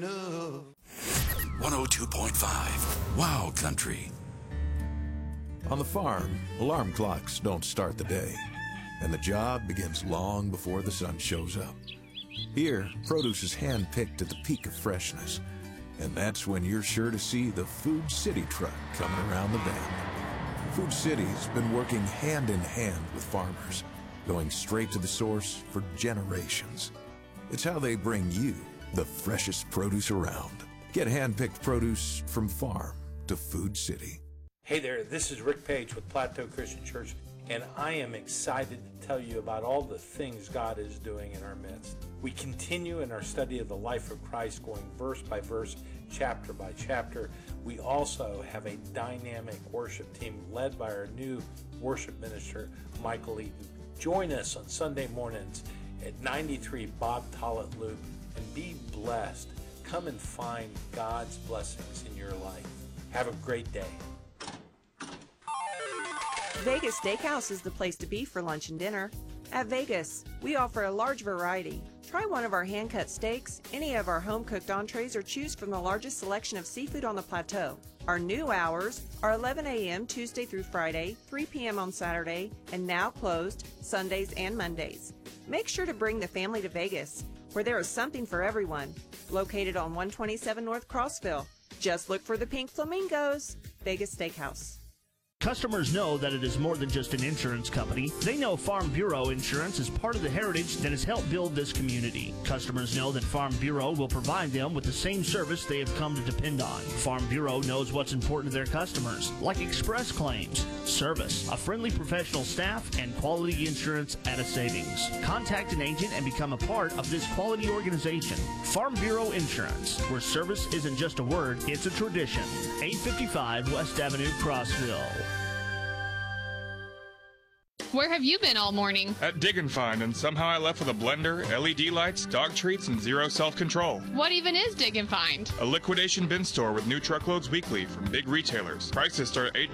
102.5 Wow Country. On the farm, alarm clocks don't start the day, and the job begins long before the sun shows up. Here, produce is hand-picked at the peak of freshness, and that's when you're sure to see the Food City truck coming around the bend. Food City's been working hand in hand with farmers, going straight to the source for generations. It's how they bring you the freshest produce around. Get hand-picked produce from farm to Food City. Hey there, this is Rick Page with Plateau Christian Church, and I am excited to tell you about all the things God is doing in our midst. We continue in our study of the life of Christ, going verse by verse, chapter by chapter. We also have a dynamic worship team led by our new worship minister, Michael Eaton. Join us on Sunday mornings at 93 Bob Tollett Loop and be blessed. Come and find God's blessings in your life. Have a great day. Vegas Steakhouse is the place to be for lunch and dinner. At Vegas, we offer a large variety. Try one of our hand-cut steaks, any of our home-cooked entrees, or choose from the largest selection of seafood on the plateau. Our new hours are 11 a.m. Tuesday through Friday, 3 p.m. on Saturday, and now closed Sundays and Mondays. Make sure to bring the family to Vegas, where there is something for everyone. Located on 127 North Crossville. Just look for the pink flamingos. Vegas Steakhouse. Customers know that it is more than just an insurance company. They know Farm Bureau Insurance is part of the heritage that has helped build this community. Customers know that Farm Bureau will provide them with the same service they have come to depend on. Farm Bureau knows what's important to their customers, like express claims, service, a friendly professional staff, and quality insurance at a savings. Contact an agent and become a part of this quality organization. Farm Bureau Insurance, where service isn't just a word, it's a tradition. 855 West Avenue, Crossville. Where have you been all morning? At Dig and Find, and somehow I left with a blender, LED lights, dog treats, and zero self-control. What even is Dig and Find? A liquidation bin store with new truckloads weekly from big retailers. Prices start at